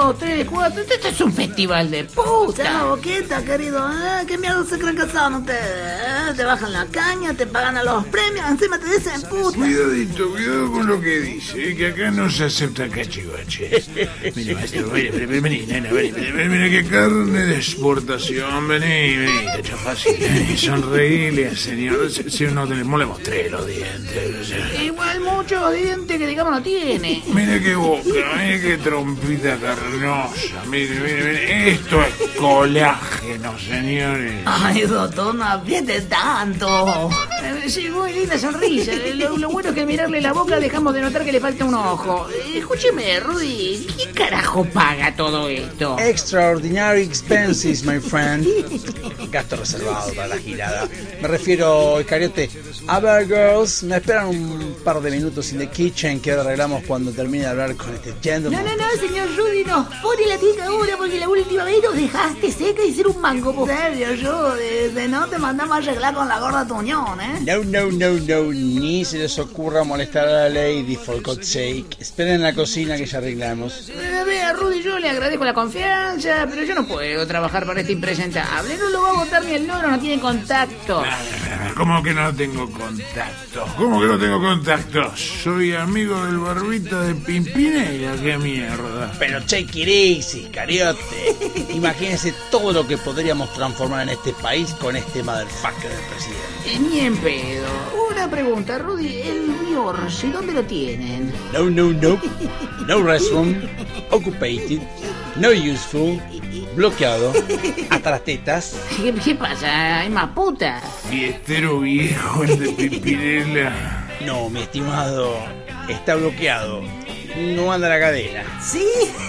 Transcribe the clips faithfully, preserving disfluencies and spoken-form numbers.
dos, tres, cuatro. Esto es un festival de puta. Se la boquita, querido. ¿Eh? ¿Qué mierda se creen que son ustedes? ¿Eh? Te bajan la caña, te pagan a los premios, encima te dicen puta. Cuidadito, cuidado con lo que dice, que acá no se acepta cachivaches. Mira, maestro, vení, vení, vení, nena, vení, vení, mira qué carne de exportación. Vení, vení, te echa fácil. Eh, sonreíle al señor. Si, si no, le mostré los dientes. O sea. Igual muchos dientes que digamos no tiene. Mire qué boca, mire qué trompita carnosa. Mire, mire, mire. Esto es colágeno, señores. Ay, doctor, no apriete tanto. Eh, sí, muy linda sonrisa. Lo, lo bueno es que al mirarle la boca dejamos de notar que le falta un ojo. Eh, escúcheme, Rudy, ¿quién carajo paga todo esto? Extraordinary expenses, my friend. Gasto reservado para la girada. Me refiero, Iscariote. A ver, girls, me esperan un par de minutos in the kitchen que arreglamos cuando termine de hablar con este gentleman. No, no, no, señor Rudy, no. Pone la tica ahora porque la última vez nos dejaste seca y ser un mango. Por serio, yo, desde no te mandamos a arreglar con la gorda tuñón, ¿eh? No, no, no, no, ni se les ocurra molestar a la lady, for God's sake. Esperen en la cocina que ya arreglamos. Eh, vea, Rudy, yo le agradezco la confianza, pero yo no puedo trabajar para este impresentable. No lo va a votar ni el loro, no tiene contacto. ¿Cómo que no tengo contacto? ¿Cómo que no tengo contacto? Soy amigo del barbita de Pimpinela, qué mierda. Pero take it easy, Iscariote. Imagínense todo lo que podríamos transformar en este país con este motherfucker del presidente. Eh, ni en pedo. Una pregunta, Rudy, el Biorsi, ¿dónde lo tienen? No, no, no. No restroom. Occupated. No useful. Bloqueado. Hasta las tetas. ¿Qué, qué pasa? ¿Hay más putas? Fiestero viejo el de Pimpinela. No, mi estimado. Está bloqueado. No anda la cadena. Sí,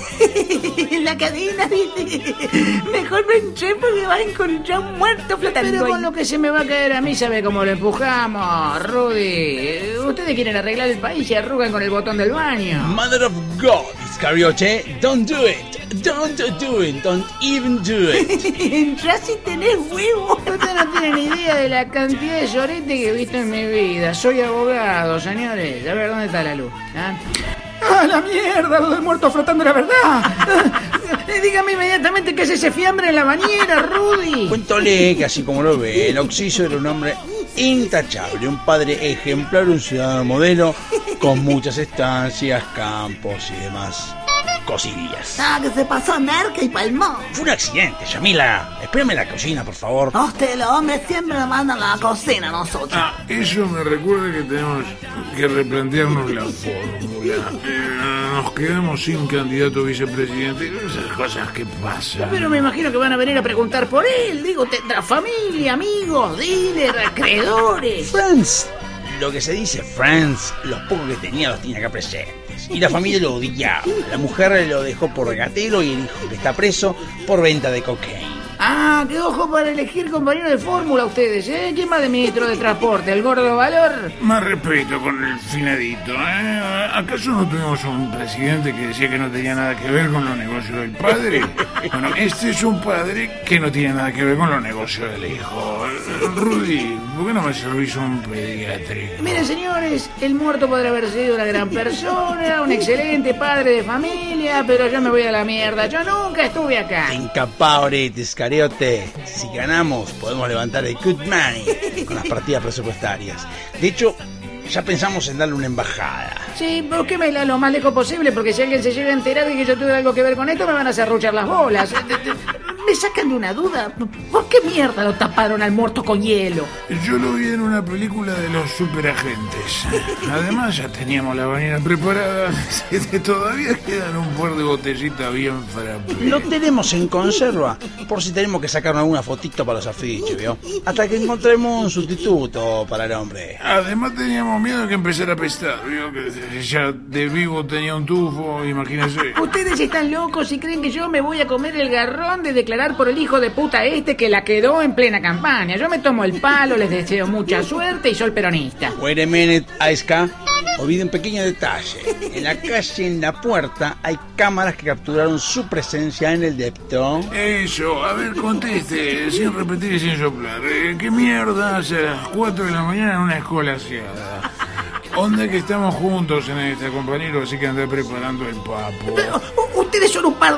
la cadena, ¿viste? Mejor no entré porque vas a encontrar un muerto flotando. Pero con ahí. lo que se me va a caer a mí, ¿sabe cómo lo empujamos, Rudy? Ustedes quieren arreglar el país y arrugan con el botón del baño. Mother of God, Iscariote, don't do it. Don't do it. Don't even do it. Entrás y tenés huevo. Ustedes no tienen ni idea de la cantidad de llorete que he visto en mi vida. Soy abogado, señores. A ver, ¿dónde está la luz? ¿Ah? ¡Ah, la mierda! Lo del muerto flotando, la verdad. Dígame inmediatamente qué es ese fiambre en la bañera, Rudy. Cuéntole que así como lo ve, el Oxiso era un hombre intachable, un padre ejemplar, un ciudadano modelo, con muchas estancias, campos y demás cosillas. Ah, que se pasó a merca y palmó. Fue un accidente, Yamila. Espérame en la cocina, por favor. A usted, los hombres, siempre nos mandan a la cocina a nosotros. Ah, eso me recuerda que tenemos que replantearnos la fórmula. Eh, nos quedamos sin candidato a vicepresidente. Esas cosas que pasan. Pero me imagino que van a venir a preguntar por él. Digo, tendrá familia, amigos, dealers, acreedores. Friends. Lo que se dice friends, los pocos que tenía los tenía acá presentes. Y la familia lo odiaba. La mujer lo dejó por regatero y el hijo que está preso por venta de cocaína. Ah, qué ojo para elegir compañero de fórmula ustedes, ¿eh? ¿Quién más de ministro de transporte? ¿El gordo Valor? Más respeto con el finadito, ¿eh? ¿Acaso no tuvimos un presidente que decía que no tenía nada que ver con los negocios del padre? Bueno, este es un padre que no tiene nada que ver con los negocios del hijo. Rudy, ¿por qué no me servís un pediátrico? Miren, señores, el muerto podrá haber sido una gran persona, un excelente padre de familia, pero yo me voy a la mierda. Yo nunca estuve acá. Incapable, Iscariote. Si ganamos, podemos levantar el good money con las partidas presupuestarias. De hecho, ya pensamos en darle una embajada. Sí, búsquemela lo más lejos posible, porque si alguien se llega a enterar de que yo tuve algo que ver con esto, me van a serruchar las bolas. Me sacan de una duda. ¿Por qué mierda lo taparon al muerto con hielo? Yo lo vi en una película de los superagentes. Además, ya teníamos la bañera preparada. Todavía quedan un par de botellitas bien frappé. Lo tenemos en conserva, por si tenemos que sacar alguna fotito para los afiches, ¿vio? Hasta que encontremos un sustituto para el hombre. Además, teníamos miedo de que empezara a apestar, ¿vio? Que ya de vivo tenía un tufo, imagínense. Ustedes están locos y creen que yo me voy a comer el garrón de declarar por el hijo de puta este que la quedó en plena campaña. Yo me tomo el palo, les deseo mucha suerte y soy peronista. Wait a minute, Aiska. Olviden un pequeño detalle. En la calle, en la puerta, hay cámaras que capturaron su presencia en el depto. Eso, a ver, conteste, sin repetir y sin soplar. Eh, ¿Qué mierda hace a las cuatro de la mañana en una escolaseada? Onda que estamos juntos en esta, compañero, así que andé preparando el papo. Pero, ustedes son un par